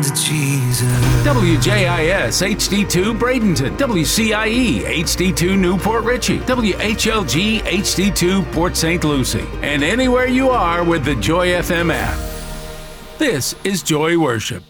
of Jesus. WJIS HD2 Bradenton, WCIE HD2 Newport Richey, WHLG HD2 Port St. Lucie, and anywhere you are with the Joy FM app. This is Joy Worship.